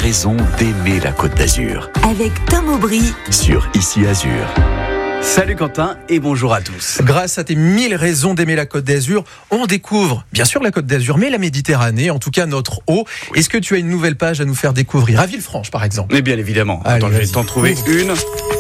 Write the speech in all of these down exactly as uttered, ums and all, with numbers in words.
raisons d'aimer la Côte d'Azur. Avec Tom Aubry Sur Ici Azur. Salut Quentin et bonjour à tous. Grâce à tes mille raisons d'aimer la Côte d'Azur, on découvre bien sûr la Côte d'Azur, mais la Méditerranée, en tout cas notre eau. Oui. Est-ce que tu as une nouvelle page à nous faire découvrir à Villefranche par exemple? Mais bien évidemment. Allez, Attends, je vais vas-y. t'en trouver une.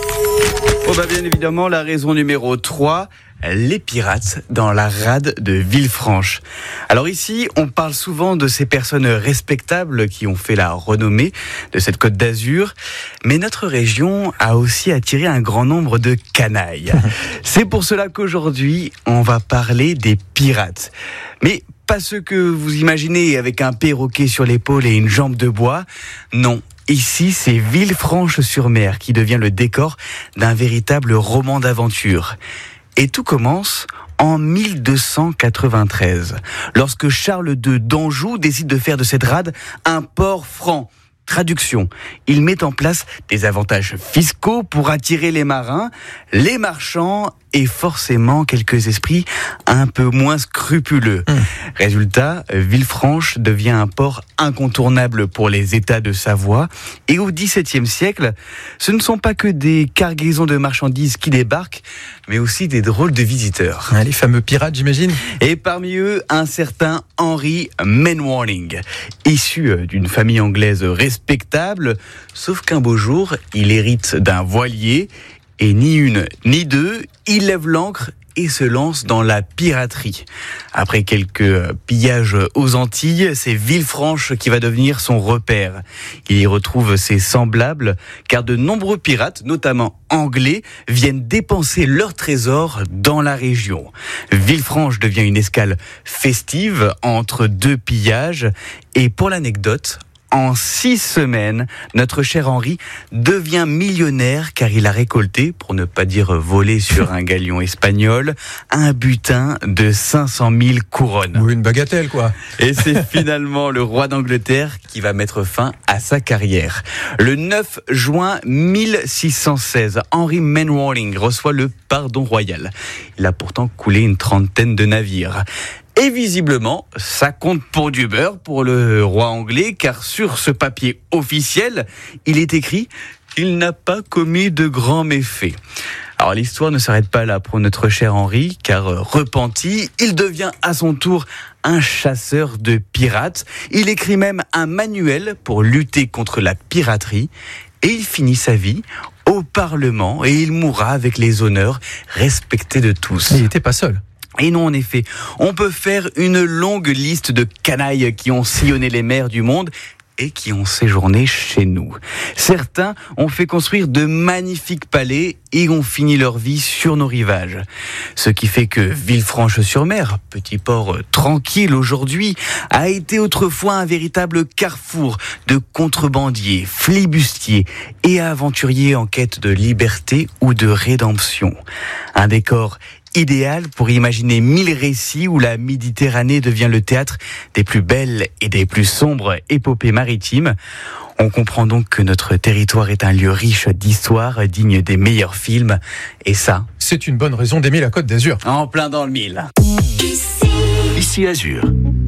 Oh bah bien évidemment, la raison numéro trois, les pirates dans la rade de Villefranche. Alors ici, on parle souvent de ces personnes respectables qui ont fait la renommée de cette Côte d'Azur, mais notre région a aussi attiré un grand nombre de canailles. C'est pour cela qu'aujourd'hui, on va parler des pirates. Mais pas ceux que vous imaginez avec un perroquet sur l'épaule et une jambe de bois. Non. Ici, c'est Villefranche-sur-Mer qui devient le décor d'un véritable roman d'aventure. Et tout commence en mille deux cent quatre-vingt-treize, lorsque Charles deux d'Anjou décide de faire de cette rade un port franc. Traduction, il met en place des avantages fiscaux pour attirer les marins, les marchands et forcément quelques esprits un peu moins scrupuleux. Mmh. Résultat, Villefranche devient un port incontournable pour les États de Savoie. Et au dix-septième siècle, ce ne sont pas que des cargaisons de marchandises qui débarquent, mais aussi des drôles de visiteurs. Ah, les fameux pirates, j'imagine. Et parmi eux, un certain Henry Mainwaring, issu d'une famille anglaise respectable, sauf qu'un beau jour, il hérite d'un voilier. Et ni une, ni deux, il lève l'ancre et se lance dans la piraterie. Après quelques pillages aux Antilles, c'est Villefranche qui va devenir son repère. Il y retrouve ses semblables, car de nombreux pirates, notamment anglais, viennent dépenser leurs trésors dans la région. Villefranche devient une escale festive entre deux pillages. Et pour l'anecdote, en six semaines, notre cher Henri devient millionnaire car il a récolté, pour ne pas dire volé sur un galion espagnol, un butin de cinq cent mille couronnes. Ou une bagatelle, quoi. Et c'est finalement le roi d'Angleterre qui va mettre fin à sa carrière. Le neuf juin mille six cent seize, Henry Mainwaring reçoit le pardon royal. Il a pourtant coulé une trentaine de navires. Et visiblement, ça compte pour du beurre pour le roi anglais, car sur ce papier officiel, il est écrit qu'il n'a pas commis de grands méfaits. Alors l'histoire ne s'arrête pas là pour notre cher Henri, car repenti, il devient à son tour un chasseur de pirates. Il écrit même un manuel pour lutter contre la piraterie, et il finit sa vie au Parlement, et il mourra avec les honneurs respectés de tous. Mais il n'était pas seul. Et non, en effet, on peut faire une longue liste de canailles qui ont sillonné les mers du monde et qui ont séjourné chez nous. Certains ont fait construire de magnifiques palais et ont fini leur vie sur nos rivages. Ce qui fait que Villefranche-sur-Mer, petit port tranquille aujourd'hui, a été autrefois un véritable carrefour de contrebandiers, flibustiers et aventuriers en quête de liberté ou de rédemption. Un décor idéal pour imaginer mille récits où la Méditerranée devient le théâtre des plus belles et des plus sombres épopées maritimes. On comprend donc que notre territoire est un lieu riche d'histoire, digne des meilleurs films. Et ça, c'est une bonne raison d'aimer la Côte d'Azur. En plein dans le mille. Ici Ici Azur.